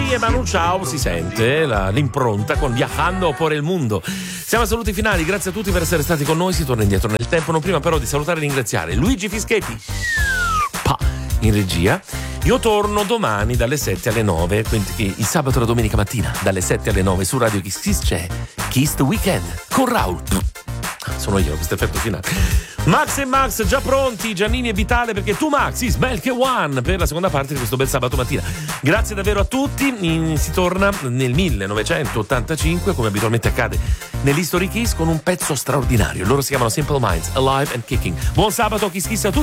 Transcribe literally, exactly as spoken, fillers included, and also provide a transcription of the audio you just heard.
Ray e Manu Chao, si sente la, l'impronta con Viajando por el Mundo. Siamo a saluti finali, grazie a tutti per essere stati con noi, si torna indietro nel tempo, non prima però di salutare e ringraziare Luigi Fischetti pa, in regia. Io torno domani dalle sette alle nove, quindi il sabato e la domenica mattina dalle sette alle nove su Radio Kiss Kiss c'è Kiss the Weekend con Raul. Sono io, questo effetto finale. Max e Max già pronti, Giannini e Vitale, perché tu Max is Melke One per la seconda parte di questo bel sabato mattina. Grazie davvero a tutti. In, si torna nel millenovecentottantacinque, come abitualmente accade nell'History Kiss, con un pezzo straordinario. Loro si chiamano Simple Minds, Alive and Kicking. Buon sabato Kiss Kiss a tutti.